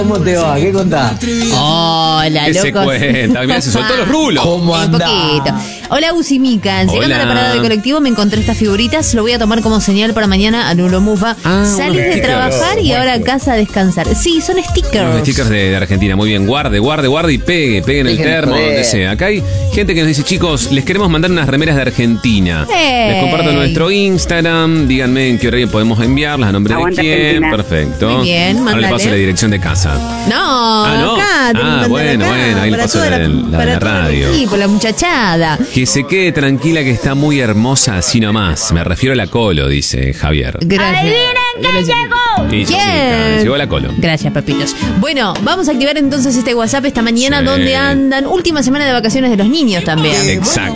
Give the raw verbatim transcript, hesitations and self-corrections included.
¿Cómo te va? ¿Qué contás? Hola, ¿Qué se locos. cuenta? Mirá, se soltó los rulos. ¿Cómo Un andás? poquito. Hola, Uzi Mica. Llegando Hola. a la parada de colectivo me encontré estas figuritas. Lo voy a tomar como señal para mañana a Nulo Mufa. Ah, Salís unos de stickers. trabajar y ahora a casa a descansar. Sí, son stickers. Los stickers de, de Argentina, muy bien. Guarde, guarde, guarde y pegue, pegue en el Dejen de termo, joder. donde sea. Acá hay gente que nos dice, chicos, les queremos mandar unas remeras de Argentina. ¡Ey! Les comparto nuestro Instagram. Díganme en qué horario podemos enviarlas, a nombre Aguanta de quién. Argentina. Perfecto. Muy bien, Ahora le mándale. paso la dirección de casa. No, Ah, ¿no? acá. te Ah, mandan bueno, acá, bueno, ahí le para paso toda la del- la de para la todo el radio. equipo, la muchachada. Que se quede tranquila que está muy hermosa así nomás. Me refiero a la Colo, dice Javier. Gracias. Gracias. Y ¿Quién? Jessica, llegó la Colo. Gracias, papitos. Bueno, vamos a activar entonces este WhatsApp esta mañana Sí. donde andan. Última semana de vacaciones de los niños también. Exacto.